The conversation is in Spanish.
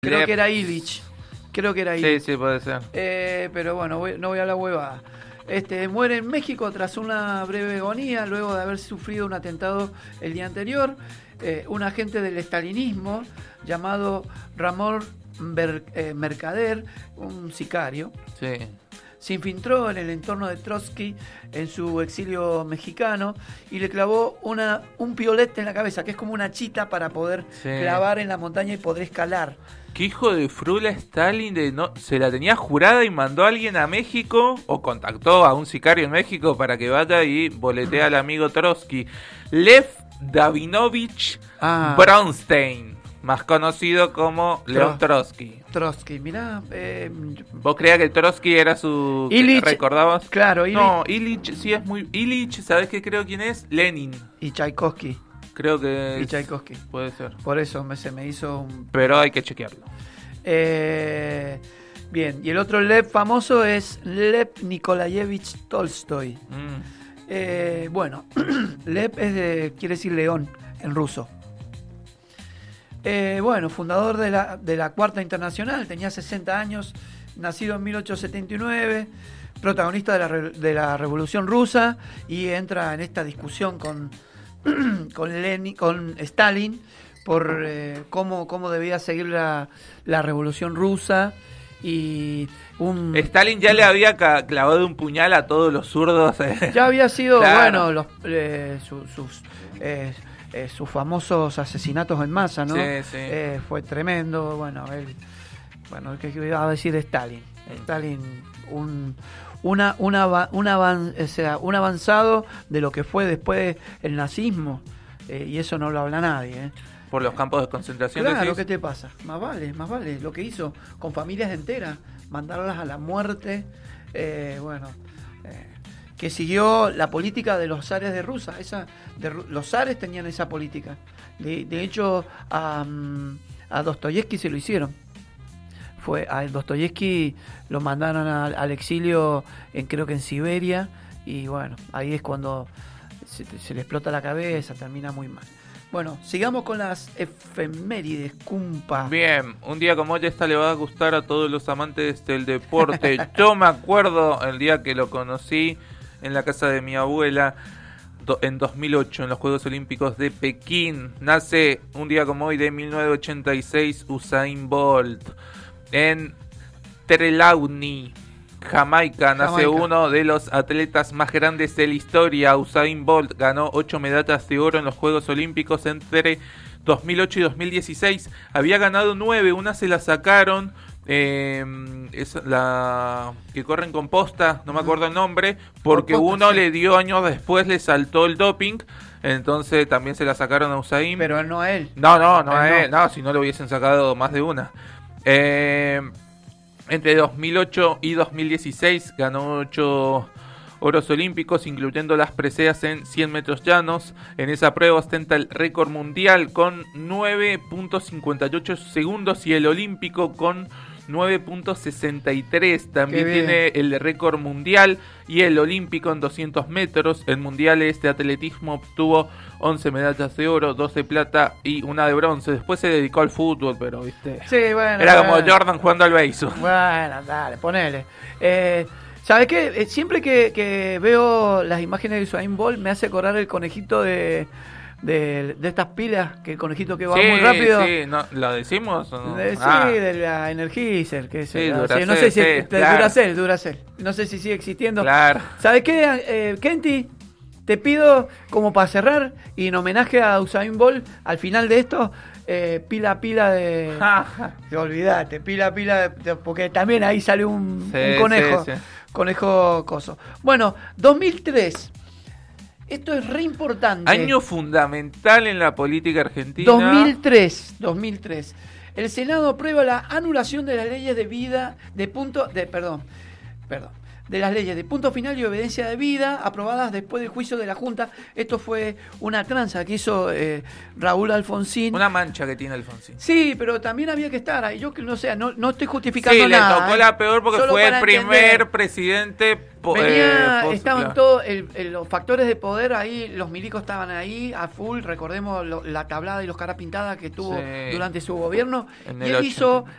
Creo que era Illich. Sí, puede ser. Pero bueno, no voy a la huevada. Muere en México tras una breve agonía, luego de haber sufrido un atentado el día anterior. Un agente del estalinismo llamado Ramón Mercader, un sicario, se infiltró en el entorno de Trotsky en su exilio mexicano y le clavó un piolete en la cabeza, que es como una chita para poder clavar en la montaña y poder escalar. ¿Qué hijo de frula Stalin se la tenía jurada y mandó a alguien a México o contactó a un sicario en México para que vaya y boletee al amigo Trotsky? Lev Davinovich Bronstein, más conocido como León Trotsky. Trotsky, mirá. ¿Vos creías que Trotsky era su... Illich, ¿recordabas? Claro, Illich. No, Illich sí es muy... Illich, ¿sabés qué creo quién es? Lenin. Y Tchaikovsky. Creo que... Y Tchaikovsky. Puede ser. Por eso se me hizo un... Pero hay que chequearlo. Bien, y el otro Lev famoso es Lev Nikolayevich Tolstoy. Bueno, Lev quiere decir león en ruso. Bueno, fundador de la Cuarta Internacional, tenía 60 años, nacido en 1879, protagonista de la Revolución Rusa, y entra en esta discusión con Stalin por cómo debía seguir la Revolución Rusa. Y Stalin ya le había clavado un puñal a todos los zurdos. Ya había sido, claro. Sus famosos asesinatos en masa, ¿no? Sí. Fue tremendo. Bueno, ¿qué iba a decir de Stalin? Stalin, un avanzado de lo que fue después el nazismo, y eso no lo habla nadie, Por los campos de concentración. Claro, ¿qué te pasa? Más vale lo que hizo con familias enteras, mandarlas a la muerte, que siguió la política de los zares de Rusia. Los zares tenían esa política. De hecho, a Dostoyevsky se lo hicieron. A Dostoyevsky lo mandaron al exilio, creo que en Siberia, y bueno, ahí es cuando se le explota la cabeza, termina muy mal. Bueno, sigamos con las efemérides, cumpa. Bien, un día como hoy esta le va a gustar a todos los amantes del deporte. Yo me acuerdo el día que lo conocí en la casa de mi abuela en 2008, en los Juegos Olímpicos de Pekín. Nace un día como hoy de 1986 Usain Bolt. En Trelawney, Jamaica, nace uno de los atletas más grandes de la historia. Usain Bolt ganó 8 medallas de oro en los Juegos Olímpicos entre 2008 y 2016. Había ganado 9, una se la sacaron, es la que corre en composta, no me acuerdo el nombre, porque uno le dio años después, le saltó el doping. Entonces también se la sacaron a Usain. Pero no a él. No a él. No, si no le hubiesen sacado más de una. Entre 2008 y 2016 ganó 8 oros olímpicos, incluyendo las preseas en 100 metros llanos. En esa prueba ostenta el récord mundial con 9.58 segundos y el olímpico con 9.63. También tiene el récord mundial y el olímpico en 200 metros. El mundial de atletismo obtuvo 11 medallas de oro, 2 de plata y una de bronce. Después se dedicó al fútbol, pero viste. Sí, bueno. Era como Jordan jugando al béisbol. Bueno, dale, ponele. ¿Sabes qué? Siempre que veo las imágenes de Usain Bolt me hace acordar el conejito de estas pilas, que el conejito que va muy rápido. Sí, no, ¿lo decimos o no? Sí, de la Energizer, que Duracell, no sé si claro. Duracell. No sé si sigue existiendo. Claro. ¿Sabes qué, Kenty? Te pido, como para cerrar, y en homenaje a Usain Bolt, al final de esto, pila de... Olvídate, pila porque también ahí sale un conejo. Sí. Conejo coso. Bueno, 2003. Esto es re importante. Año fundamental en la política argentina. 2003. El Senado aprueba la anulación de las leyes de de las leyes de punto final y obediencia de vida aprobadas después del juicio de la Junta. Esto fue una tranza que hizo Raúl Alfonsín. Una mancha que tiene Alfonsín. Sí, pero también había que estar ahí. Yo no sé, no estoy justificando sí, nada. Le tocó la peor porque Solo fue el primer entender. presidente. Estaban todos los factores de poder ahí, los milicos estaban ahí a full. Recordemos la tablada y los caras pintadas que tuvo durante su gobierno. Y él hizo